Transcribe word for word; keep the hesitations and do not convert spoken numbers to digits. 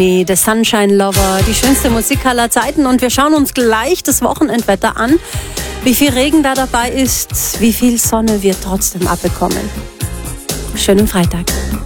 The Sunshine Lover, die schönste Musik aller Zeiten, und wir schauen uns gleich das Wochenendwetter an. Wie viel Regen da dabei ist, wie viel Sonne wir trotzdem abbekommen. Schönen Freitag.